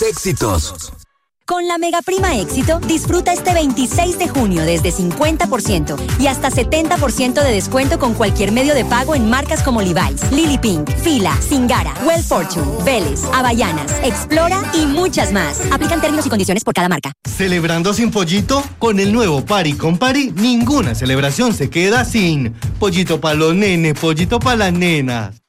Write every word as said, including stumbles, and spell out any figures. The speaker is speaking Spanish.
éxitos. Con la Mega Prima Éxito, disfruta este veintiséis de junio desde cincuenta por ciento y hasta setenta por ciento de descuento con cualquier medio de pago en marcas como Levi's, Lily Pink, Fila, Singara, Well Fortune, Vélez, Havaianas, Explora y muchas más. Aplican términos y condiciones por cada marca. ¿Celebrando sin pollito? Con el nuevo Pari con Pari, ninguna celebración se queda sin pollito para los nenes, pollito para las nenas.